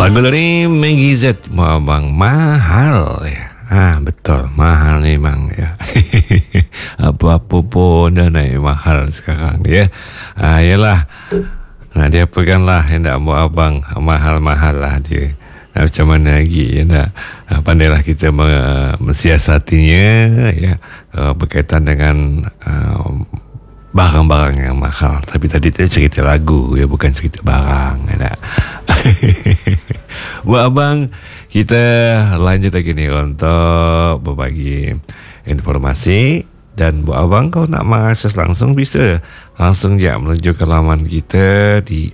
Lagu dari Maggie Z, abang, mahal ya. Betul, mahal memang ya. Apa-apa pun dah naik mahal sekarang ya. Yalah. Nah, dia peganlah yang nak buat abang mahal-mahal lah dia. Macam mana lagi ya, pandailah kita mensiasatinya ya, berkaitan dengan barang-barang yang mahal. Tapi tadi tu cerita lagu ya, bukan cerita barang ya. Buat abang, kita lanjut lagi ni untuk berbagi informasi. Dan buat abang, kau nak mengakses langsung, bisa langsung je menuju ke laman kita di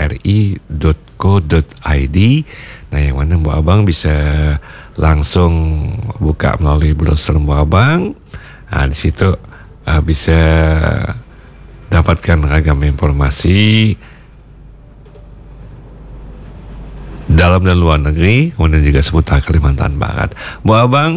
rri.co.id. Nah, yang mana buat abang bisa langsung buka melalui browser buat abang. Di situ bisa dapatkan ragam informasi dalam dan luar negeri, kemudian juga seputar Kalimantan Barat. Buat abang,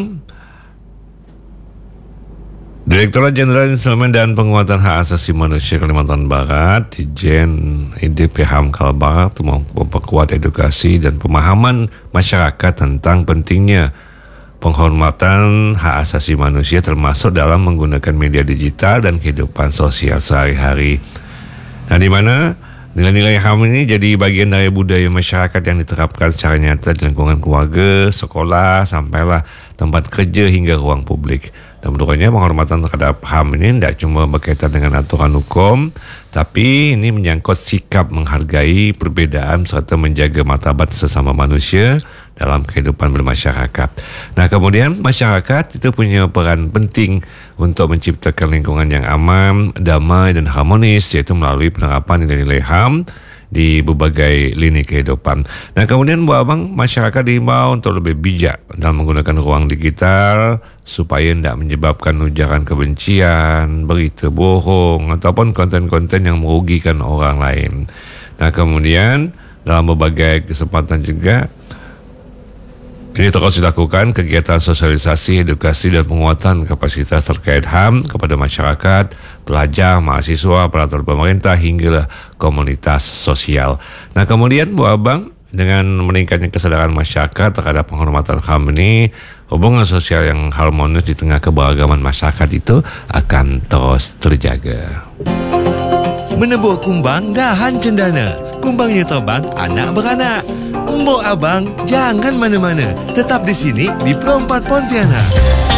Direktorat Jenderal Instrumen dan Penguatan Hak Asasi Manusia Kalimantan Barat, Dijen IDP-HAM Kalbar, memperkuat edukasi dan pemahaman masyarakat tentang pentingnya penghormatan hak asasi manusia, termasuk dalam menggunakan media digital dan kehidupan sosial sehari-hari. Nah, di mana nilai-nilai HAM ini jadi bagian dari budaya masyarakat yang diterapkan secara nyata di lingkungan keluarga, sekolah, sampailah tempat kerja hingga ruang publik. Dan menurutnya penghormatan terhadap HAM ini tidak cuma berkaitan dengan aturan hukum, tapi ini menyangkut sikap menghargai perbezaan serta menjaga martabat sesama manusia dalam kehidupan bermasyarakat. Nah, kemudian masyarakat itu punya peran penting untuk menciptakan lingkungan yang aman, damai dan harmonis, iaitu melalui penerapan nilai-nilai HAM di berbagai lini kehidupan. Dan kemudian buat abang, masyarakat diimbau untuk lebih bijak dalam menggunakan ruang digital supaya tidak menyebabkan ujaran kebencian, berita bohong ataupun konten-konten yang merugikan orang lain. Nah, kemudian dalam berbagai kesempatan juga ini terus dilakukan kegiatan sosialisasi, edukasi dan penguatan kapasitas terkait HAM kepada masyarakat, pelajar, mahasiswa, peraturan pemerintah hingga komunitas sosial. Nah, kemudian buat abang, dengan meningkatnya kesadaran masyarakat terhadap penghormatan HAM ini, hubungan sosial yang harmonis di tengah keberagaman masyarakat itu akan terus terjaga. Menebuh kumbang dahan cendana, kumbangnya terbang anak beranak. Mbok abang, jangan mana-mana, tetap di sini di Pro 4 Pontianak.